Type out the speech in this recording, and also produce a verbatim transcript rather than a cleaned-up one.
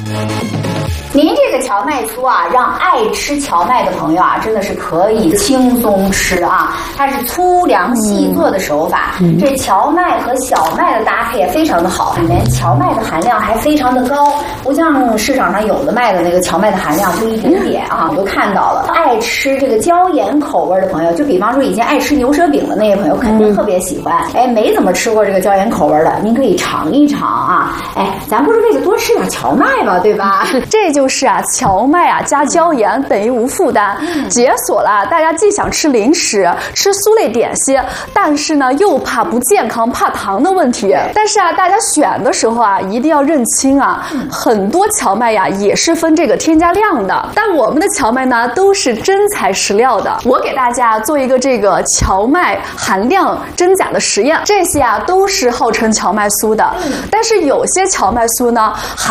您这个荞麦酥啊，让爱吃荞麦的朋友啊，真的是可以轻松吃啊。它是粗粮细做的手法，嗯、这荞麦和小麦的搭配也非常的好，里面荞麦的含量还非常的高，不像市场上有的卖的那个荞麦的含量就一点点啊。我都看到了，爱吃这个椒盐口味的朋友，就比方说以前爱吃牛舌饼的那些朋友，肯定特别喜欢。哎，没怎么吃过这个椒盐口味的，您可以尝一尝啊。哎，咱不是为了多吃点荞麦嘛，对吧？ 这就是啊，荞麦啊加椒盐等于无负担，解锁了大家既想吃零食、吃酥类点心，但是呢又怕不健康、怕糖的问题。但是啊，大家选的时候啊，一定要认清啊，很多荞麦呀也是分这个添加量的，但我们的荞麦呢都是真材实料的。我给大家做一个这个荞麦含量真假的实验，这些啊都是号称荞麦酥的，但是有些荞麦酥呢。